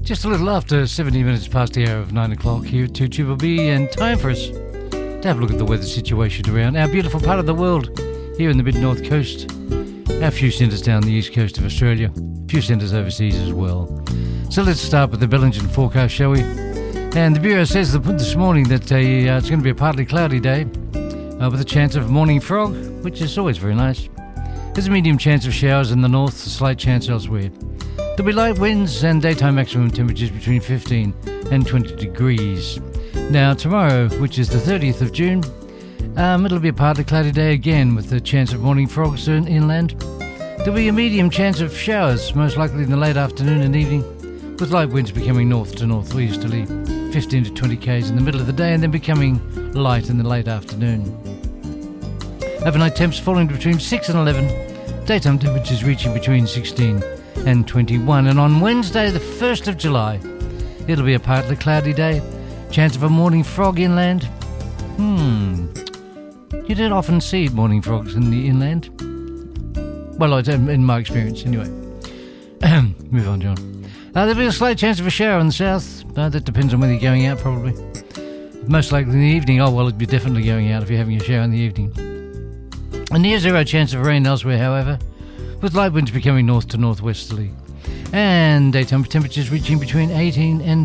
Just a little after 70 minutes past the hour of 9 o'clock here at 2BBB, and time for us to have a look at the weather situation around our beautiful part of the world here in the mid-north coast. Our few centres down the east coast of Australia, a few centres overseas as well. So let's start with the Bellingen forecast, shall we? And the Bureau says this morning that it's going to be a partly cloudy day with a chance of morning fog, which is always very nice. There's a medium chance of showers in the north, a slight chance elsewhere. There'll be light winds and daytime maximum temperatures between 15 and 20 degrees. Now tomorrow, which is the 30th of June, it'll be a partly cloudy day again with a chance of morning fogs inland. There'll be a medium chance of showers, most likely in the late afternoon and evening, with light winds becoming north to northwesterly, 15 to 20 k's in the middle of the day and then becoming light in the late afternoon. Overnight temps falling between 6 and 11, daytime temperatures reaching between 16 and 21. And on Wednesday, the 1st of July, it'll be a partly cloudy day, chance of a morning frog inland. You don't often see morning frogs in the inland. Well, in my experience, anyway. Move on, John. There'll be a slight chance of a shower in the south. That depends on whether you're going out, probably. Most likely in the evening. Oh, well, it'd be definitely going out if you're having a shower in the evening. A near zero chance of rain elsewhere, however, with light winds becoming north to northwesterly. And daytime temperatures reaching between 18 and